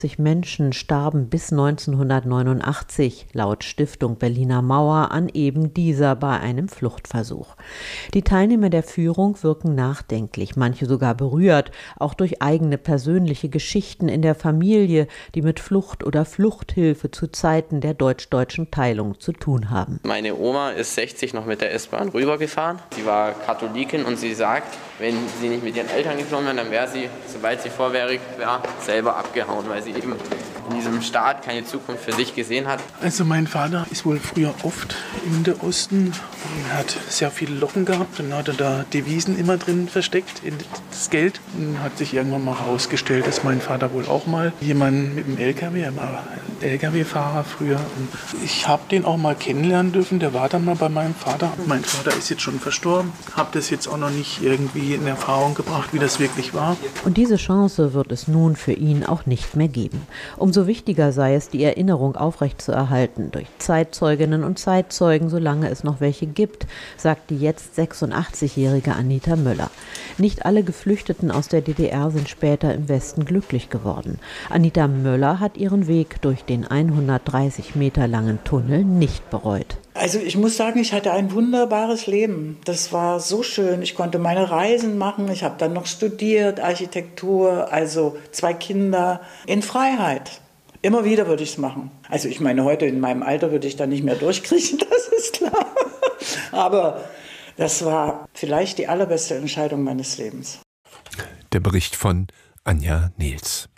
Menschen starben bis 1989 laut Stiftung Berliner Mauer an eben dieser bei einem Fluchtversuch. Die Teilnehmer der Führung wirken nachdenklich, manche sogar berührt, auch durch eigene persönliche Geschichten in der Familie, die mit Flucht oder Fluchthilfe zu Zeiten der deutsch-deutschen Teilung zu tun haben. Meine Oma ist 60 noch mit der S-Bahn rübergefahren. Sie war Katholikin und sie sagt, wenn sie nicht mit ihren Eltern geflohen wäre, dann wäre sie, sobald sie volljährig wäre, selber abgehauen, weil sie eben in diesem Staat keine Zukunft für sich gesehen hat. Also mein Vater ist wohl früher oft in der Osten und hat sehr viele Lochen gehabt und hat da Devisen immer drin versteckt in das Geld. Und hat sich irgendwann mal herausgestellt, dass mein Vater wohl auch mal jemanden mit dem LKW, er war LKW-Fahrer früher. Und ich habe den auch mal kennenlernen dürfen, der war dann mal bei meinem Vater. Mein Vater ist jetzt schon verstorben, habe das jetzt auch noch nicht irgendwie in Erfahrung gebracht, wie das wirklich war. Und diese Chance wird es nun für ihn auch nicht mehr geben. Umso wichtiger sei es, die Erinnerung aufrechtzuerhalten durch Zeitzeuginnen und Zeitzeugen, solange es noch welche gibt, sagt die jetzt 86-jährige Anita Möller. Nicht alle Geflüchteten aus der DDR sind später im Westen glücklich geworden. Anita Möller hat ihren Weg durch den 130 Meter langen Tunnel nicht bereut. Also ich muss sagen, ich hatte ein wunderbares Leben. Das war so schön. Ich konnte meine Reisen machen. Ich habe dann noch studiert, Architektur, also 2 Kinder in Freiheit. Immer wieder würde ich es machen. Also ich meine, heute in meinem Alter würde ich da nicht mehr durchkriechen, das ist klar. Aber das war vielleicht die allerbeste Entscheidung meines Lebens. Der Bericht von Anja Nehls.